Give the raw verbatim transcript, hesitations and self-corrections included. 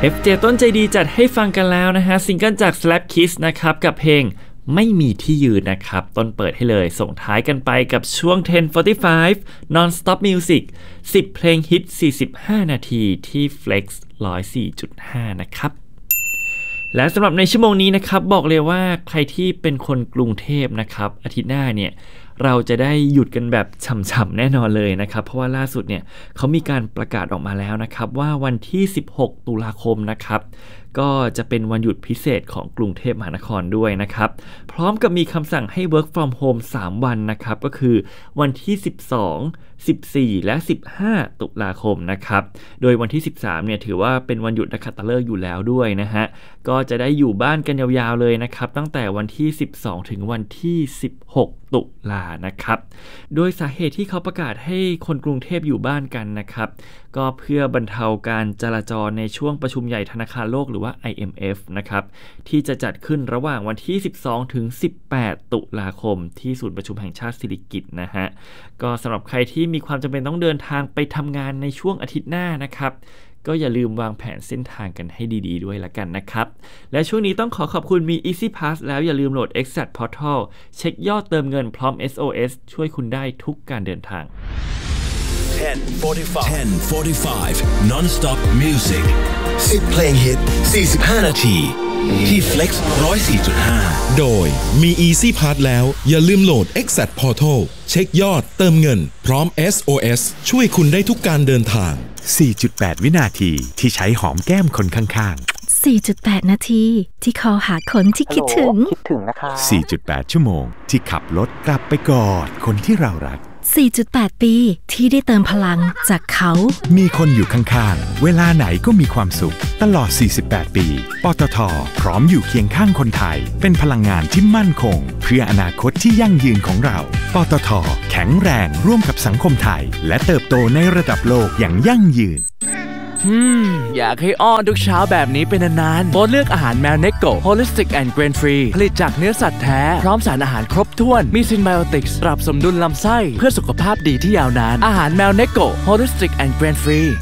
เอฟ เจ ต้นใจดีจัดให้ฟังกันแล้วนะฮะซิงเกิลจาก Slap Kids นะครับกับเพลงไม่มีที่ยืนนะครับต้นเปิดให้เลยส่งท้ายกันไปกับช่วง สิบ สี่สิบห้า Non-Stop Music สิบเพลงฮิตสี่สิบห้านาทีที่ Flex หนึ่งร้อยสี่จุดห้า นะครับและสำหรับในชั่วโมงนี้นะครับบอกเลยว่าใครที่เป็นคนกรุงเทพนะครับอาทิตย์หน้าเนี่ยเราจะได้หยุดกันแบบฉ่ำๆแน่นอนเลยนะครับเพราะว่าล่าสุดเนี่ยเขามีการประกาศออกมาแล้วนะครับว่าวันที่สิบหกตุลาคมนะครับก็จะเป็นวันหยุดพิเศษของกรุงเทพมหานครด้วยนะครับพร้อมกับมีคำสั่งให้ work from home สามวันนะครับก็คือวันที่สิบสอง สิบสี่และสิบห้าตุลาคมนะครับโดยวันที่สิบสามเนี่ยถือว่าเป็นวันหยุดนักขัตฤกษ์อยู่แล้วด้วยนะฮะก็จะได้อยู่บ้านกันยาวๆเลยนะครับตั้งแต่วันที่สิบสองถึงวันที่สิบหกตุลานะครับโดยสาเหตุที่เขาประกาศให้คนกรุงเทพอยู่บ้านกันนะครับก็เพื่อบรรเทาการจราจรในช่วงประชุมใหญ่ธนาคารโลกหรือว่า ไอ เอ็ม เอฟ นะครับที่จะจัดขึ้นระหว่างวันที่สิบสองถึงสิบแปดตุลาคมที่ศูนย์ประชุมแห่งชาติสิริกิติ์นะฮะก็สำหรับใครที่มีความจำเป็นต้องเดินทางไปทำงานในช่วงอาทิตย์หน้านะครับก็อย่าลืมวางแผนเส้นทางกันให้ดีๆด้วยละกันนะครับและช่วงนี้ต้องขอขอบคุณมี Easy Pass แล้วอย่าลืมโหลด Exact Portal เช็คยอดเติมเงินพร้อม เอส โอ เอส ช่วยคุณได้ทุกการเดินทางสิบ สี่สิบห้า Non-Stop Music สิบเพลงฮิตสี่สิบห้านาทีที่ Flex หนึ่งร้อยสี่จุดห้าโดยมี Easy Pass แล้วอย่าลืมโหลด Exact Portal เช็คยอดเติมเงินพร้อม เอส โอ เอส ช่วยคุณได้ทุกการเดินทางสี่จุดแปด วินาทีที่ใช้หอมแก้มคนข้างๆ สี่จุดแปด นาทีที่คอหาคนที่คิดถึงคิดถึงนะคะสี่จุดแปด ชั่วโมงที่ขับรถกลับไปกอดคนที่เรารักสี่จุดแปด ปีที่ได้เติมพลังจากเขามีคนอยู่ข้างๆเวลาไหนก็มีความสุขตลอดสี่สิบแปดปีปตท.พร้อมอยู่เคียงข้างคนไทยเป็นพลังงานที่มั่นคงเพื่ออนาคตที่ยั่งยืนของเราปตท.แข็งแรงร่วมกับสังคมไทยและเติบโตในระดับโลกอย่างยั่งยืนฮึมอยากให้อ้อนทุกเช้าแบบนี้เป็นนานๆโปรดเลือกอาหารแมวเนโก Holistic and Grain Free ผลิตจากเนื้อสัตว์แท้พร้อมสารอาหารครบถ้วนมีซินไบโอติกส์ปรับสมดุลลำไส้เพื่อสุขภาพดีที่ยาวนานอาหารแมวเนโก Holistic and Grain Free